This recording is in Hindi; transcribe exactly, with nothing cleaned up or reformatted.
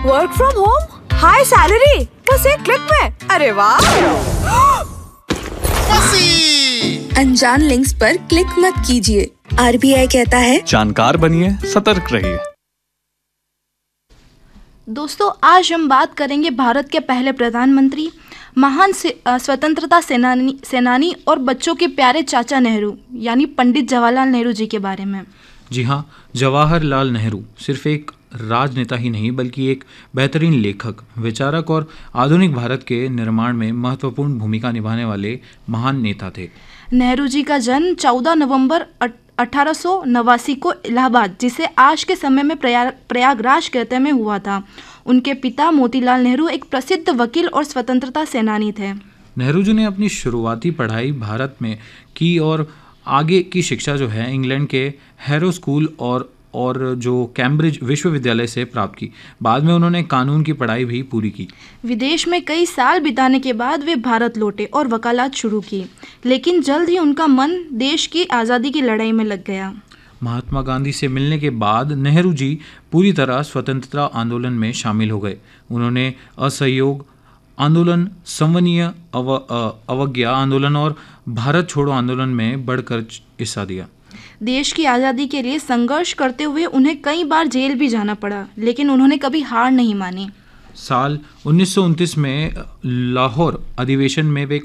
Work from home, high salary, बस एक क्लिक में। अरे वाह! अनजान लिंक्स पर क्लिक मत कीजिए। आर बी आई कहता है जानकार बनिए, सतर्क रहिए। दोस्तों, आज हम बात करेंगे भारत के पहले प्रधानमंत्री, महान स्वतंत्रता सेनानी सेनानी और बच्चों के प्यारे चाचा नेहरू यानी पंडित जवाहरलाल नेहरू जी के बारे में। जी हाँ, जवाहरलाल नेहरू सिर्फ एक राजनेता ही नहीं बल्कि एक बेहतरीन लेखक, विचारक और आधुनिक भारत के निर्माण में महत्वपूर्ण भूमिका निभाने वाले महान नेता थे। नेहरू जी का जन्म चौदह नवंबर अठारह सौ नवासी को इलाहाबाद, जिसे आज के समय में प्रयाग प्रयागराज कहते में हुआ था। उनके पिता मोतीलाल नेहरू एक प्रसिद्ध वकील और स्वतंत्रता सेनानी थे। नेहरू जी ने अपनी शुरुआती पढ़ाई भारत में की और आगे की शिक्षा जो है इंग्लैंड के हैरो स्कूल और और जो कैम्ब्रिज विश्वविद्यालय से प्राप्त की। बाद में उन्होंने कानून की पढ़ाई भी पूरी की। विदेश में कई साल बिताने के बाद वे भारत लौटे और वकालत शुरू की, लेकिन जल्द ही उनका मन देश की आज़ादी की लड़ाई में लग गया। महात्मा गांधी से मिलने के बाद नेहरू जी पूरी तरह स्वतंत्रता आंदोलन में शामिल हो गए। उन्होंने असहयोग आंदोलन, संवनीय अव, अवज्ञा आंदोलन और भारत छोड़ो आंदोलन में बढ़कर हिस्सा दिया। देश की आज़ादी के लिए संघर्ष करते हुए उन्हें कई बार जेल भी जाना पड़ा, लेकिन उन्होंने कभी हार नहीं मानी। साल उन्नीस सौ उनतीस में लाहौर अधिवेशन में वे